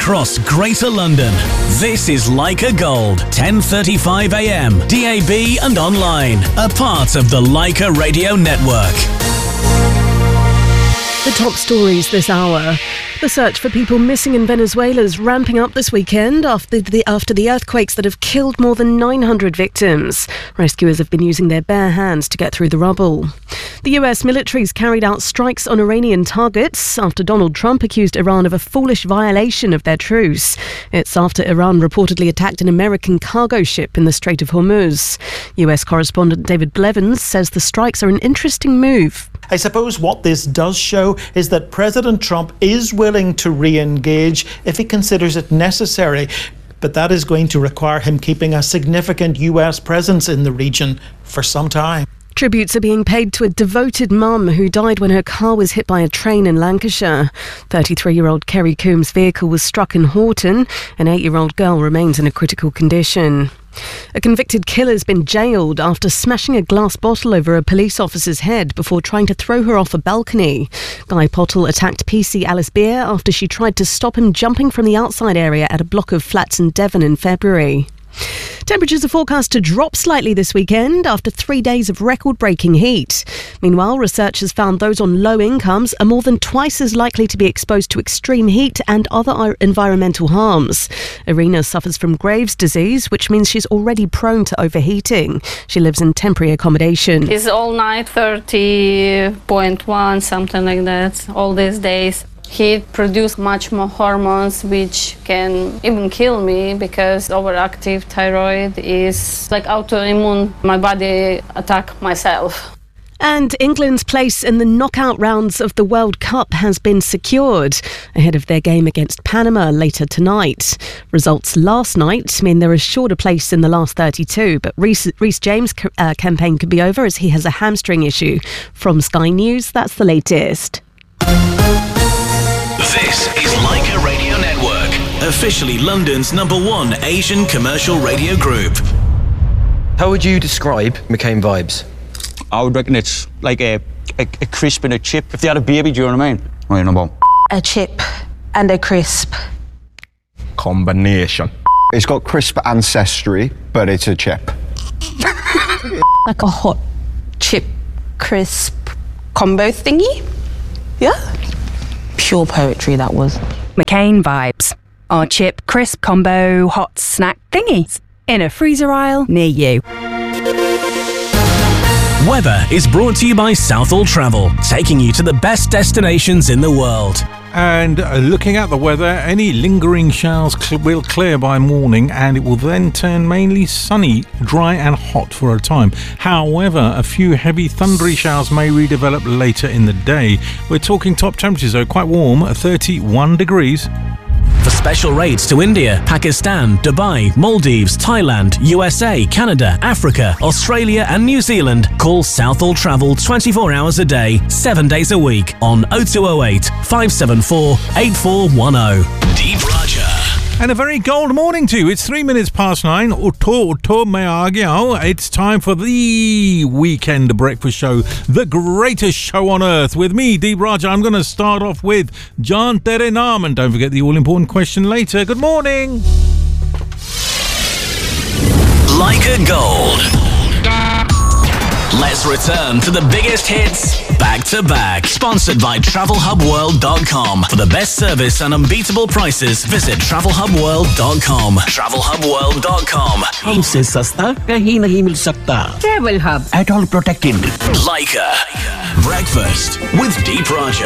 across Greater London. This is Leica Gold, 10:35 a.m, DAB and online. A part of the Leica Radio Network. The top stories this hour. The search for people missing in Venezuela is ramping up this weekend after the earthquakes that have killed more than 900 victims. Rescuers have been using their bare hands to get through the rubble. The US military's carried out strikes on Iranian targets after Donald Trump accused Iran of a foolish violation of their truce. It's after Iran reportedly attacked an American cargo ship in the Strait of Hormuz. US correspondent David Blevins says the strikes are an interesting move. I suppose what this does show is that President Trump is willing to re-engage if he considers it necessary. But that is going to require him keeping a significant US presence in the region for some time. Tributes are being paid to a devoted mum who died when her car was hit by a train in Lancashire. 33-year-old Kerry Coombs' vehicle was struck in Horton. An 8-year-old girl remains in a critical condition. A convicted killer has been jailed after smashing a glass bottle over a police officer's head before trying to throw her off a balcony. Guy Pottle attacked PC Alice Beer after she tried to stop him jumping from the outside area at a block of flats in Devon in February. Temperatures are forecast to drop slightly this weekend after 3 days of record-breaking heat. Meanwhile, researchers found those on low incomes are more than twice as likely to be exposed to extreme heat and other environmental harms. Irina suffers from Graves' disease, which means she's already prone to overheating. She lives in temporary accommodation. It's all night, 30.1, something like that, all these days. He produced much more hormones which can even kill me because overactive thyroid is like autoimmune. My body attack myself. And England's place in the knockout rounds of the World Cup has been secured ahead of their game against Panama later tonight. Results last night mean they're assured a place in the last 32, but Reece James' campaign could be over as he has a hamstring issue. From Sky News, that's the latest. This is Leica Radio Network, officially London's #1 Asian commercial radio group. How would you describe McCain Vibes? I would reckon it's like a crisp and a chip. If they had a baby, do you know what I mean? Right, no more. A chip and a crisp. Combination. It's got crisp ancestry, but it's a chip. Like a hot chip crisp combo thingy? Yeah? Pure poetry, that was. McCain Vibes. Our chip crisp combo hot snack thingies in a freezer aisle near you. Weather is brought to you by Southall Travel, taking you to the best destinations in the world. And looking at the weather, any lingering showers will clear by morning and it will then turn mainly sunny, dry and hot for a time. However, a few heavy thundery showers may redevelop later in the day. We're talking top temperatures, though, quite warm, 31 degrees. For special rates to India, Pakistan, Dubai, Maldives, Thailand, USA, Canada, Africa, Australia and New Zealand, call Southall Travel 24 hours a day, 7 days a week on 0208 574 8410. Deep Raja. And a very gold morning to you. It's 3 minutes past 9. It's time for the weekend breakfast show, the greatest show on earth. With me, Deep Raja. I'm going to start off with Jaan Tere Naam. And don't forget the all-important question later. Good morning. Leica Gold. Let's return to the biggest hits back to back. Sponsored by TravelHubWorld.com. For the best service and unbeatable prices, visit TravelHubWorld.com. TravelHubWorld.com. हमसे सस्ता कहीं नहीं मिल सकता. Travel Hub. At all protected. Leica. Breakfast with Deep Raja.